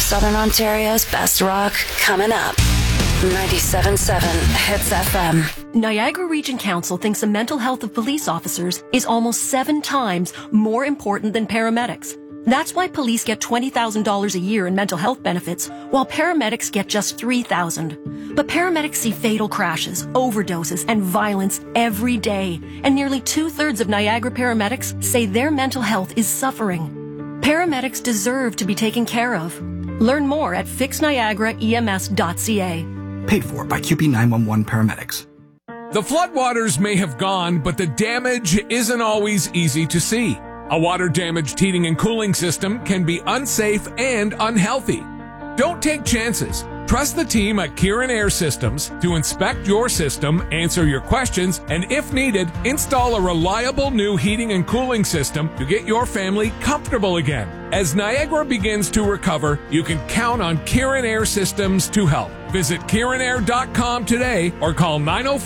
Southern Ontario's best rock coming up. 97.7 Hits FM. Niagara Region Council thinks the mental health of police officers is almost 7 times more important than paramedics. That's why police get $20,000 a year in mental health benefits, while paramedics get just $3,000. But paramedics see fatal crashes, overdoses, and violence every day, and nearly 2/3 of Niagara paramedics say their mental health is suffering. Paramedics deserve to be taken care of. Learn more at fixniagaraems.ca. Paid for by QP 911 paramedics. The floodwaters may have gone, but the damage isn't always easy to see. A water-damaged heating and cooling system can be unsafe and unhealthy. Don't take chances. Trust the team at Kieran Air Systems to inspect your system, answer your questions, and if needed, install a reliable new heating and cooling system to get your family comfortable again. As Niagara begins to recover, you can count on Kieran Air Systems to help. Visit KieranAir.com today or call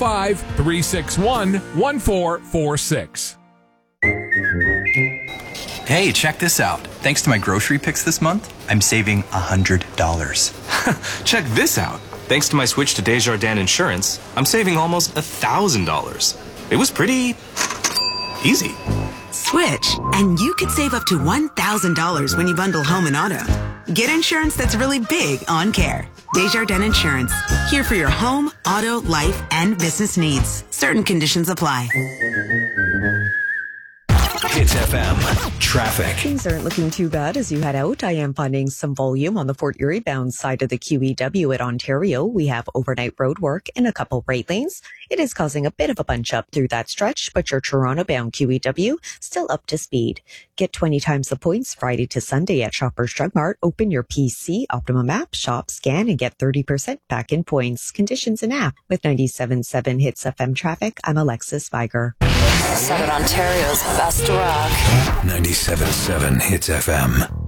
905-361-1446. Hey, check this out. Thanks to my grocery picks this month, I'm saving $100. Check this out. Thanks to my switch to Desjardins Insurance, I'm saving almost $1,000. It was pretty easy. Switch, and you could save up to $1,000 when you bundle home and auto. Get insurance that's really big on care. Desjardins Insurance, here for your home, auto, life, and business needs. Certain conditions apply. Hits FM traffic. Things aren't looking too bad as you head out. I am finding some volume on the Fort Erie bound side of the QEW at Ontario. We have overnight road work in a couple right lanes. It is causing a bit of a bunch up through that stretch, but your Toronto bound QEW still up to speed. Get 20 times the points Friday to Sunday at Shoppers Drug Mart. Open your PC, Optimum app, shop, scan, and get 30% back in points. Conditions and app. With 97.7 Hits FM traffic, I'm Alexis Viger. Southern Ontario's best rock. 97.7 Hits FM.